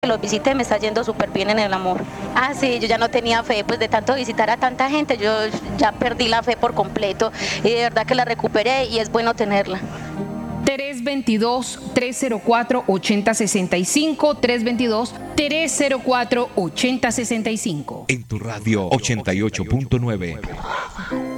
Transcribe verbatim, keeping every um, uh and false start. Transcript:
Los visité, me está yendo súper bien en el amor. Ah, sí, yo ya no tenía fe, pues de tanto visitar a tanta gente, yo ya perdí la fe por completo y de verdad que la recuperé y es bueno tenerla. tres dos dos, tres cero cuatro, ocho cero seis cinco, tres dos dos, tres cero cuatro, ocho cero seis cinco. En tu radio ochenta y ocho punto nueve.